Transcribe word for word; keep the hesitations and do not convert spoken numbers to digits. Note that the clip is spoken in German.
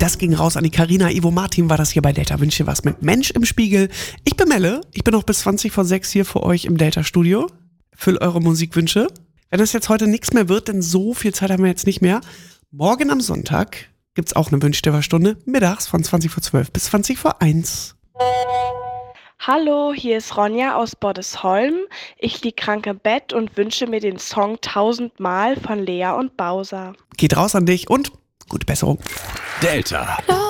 Das ging raus an die Carina. Ivo Martin war das hier bei Delta Wünsche was mit Mensch im Spiegel. Ich bin Melle. Ich bin noch bis zwanzig vor sechs hier für euch im Delta-Studio. Füll eure Musikwünsche. Wenn das jetzt heute nichts mehr wird, denn so viel Zeit haben wir jetzt nicht mehr. Morgen am Sonntag gibt's auch eine Wünsch-dir-was-Stunde. Mittags von zwanzig vor zwölf bis zwanzig vor eins. Hallo, hier ist Ronja aus Boddesholm. Ich lieg krank im Bett und wünsche mir den Song Tausendmal von Lea und Bowser. Geht raus an dich und gute Besserung. Delta.